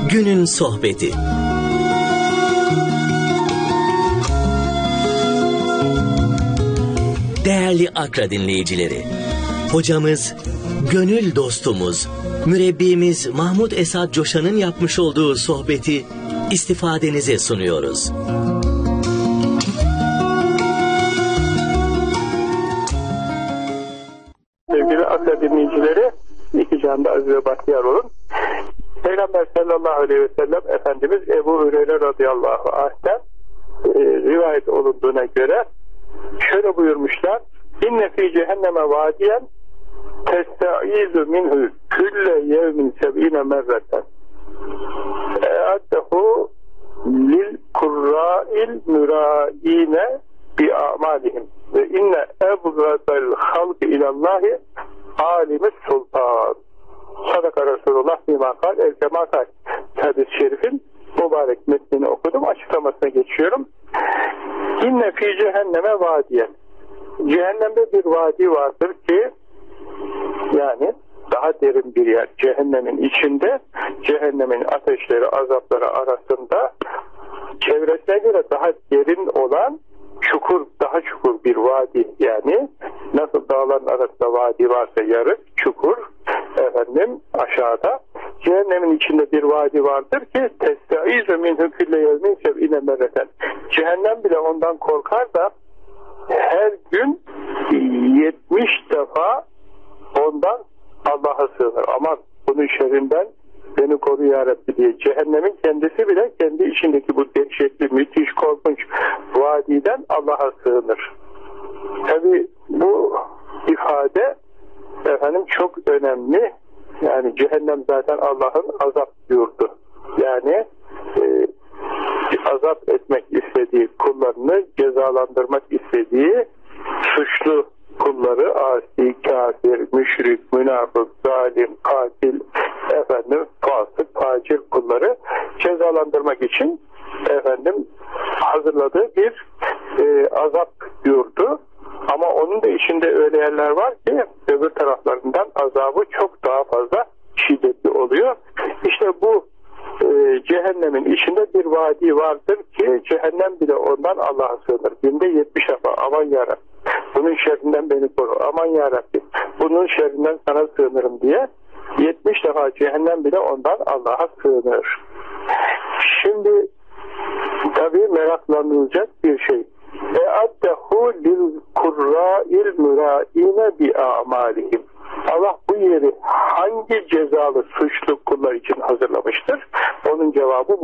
Günün sohbeti. Değerli Akra dinleyicileri, hocamız, gönül dostumuz, mürebbimiz Mahmud Esad Coşan'ın yapmış olduğu sohbeti istifadenize sunuyoruz. Sevgili Akra dinleyicileri, iki canda aziz ve bahtiyar olun. Peygamber sallallahu aleyhi ve sellem Efendimiz Ebu Hüreyre radıyallahu anh'ten rivayet olunduğuna göre şöyle buyurmuşlar: İnne fî cehenneme vadiyen testaizu minhu külle yevmin seb'ine merreten e'addehu lil kurra'il mürâine bi a'malihim ve inne ebgâzel halki ilallahi alimis sultan. Sadaka Resulullah bimâkal el-kemakal. Hadis-i şerifin mübarek metnini okudum. Açıklamasına geçiyorum. İnne fî cehenneme vadiyen. Cehennemde bir vadi vardır ki, yani daha derin bir yer. Cehennemin içinde, cehennemin ateşleri, azapları arasında çevresine göre daha derin olan çukur, daha çukur bir vadi. Yani nasıl dağların arasında vadi varsa yarık, çukur, aşağıda cehennemin içinde bir vadi vardır ki testaizu minhu külle yevmin seb'ine merreten. Cehennem bile ondan korkar da her gün 70 defa ondan Allah'a sığınır. Aman bunun şerrinden beni koru ya Rabbi diye. Cehennemin kendisi bile kendi içindeki bu dehşetli, müthiş, korkunç vadiden Allah'a sığınır. Tabi bu ifade çok önemli. Yani cehennem zaten Allah'ın azap yurdu. Yani azap etmek istediği kullarını, cezalandırmak istediği suçlu kulları, asi, kafir, müşrik, münafık, zalim, katil, fasık, facir kulları cezalandırmak için hazırladığı bir azap yurdu. Ama onun da içinde öyle yerler var ki öbür taraflarından azabı çok daha fazla şiddetli oluyor. İşte bu cehennemin içinde bir vadi vardır ki cehennem bile ondan Allah'a sığınır. Günde 70 defa aman yarabbim bunun şerrinden beni koru, aman yarabbim bunun şerrinden sana sığınırım diye 70 defa cehennem bile ondan Allah'a sığınır. Şimdi tabii meraklanılacak bir şey. E'addehu lil kurra'il mürâine bi a'malihim. Allah bu yeri hangi cezalı suçlu kullar için hazırlamıştır? Onun cevabı bu.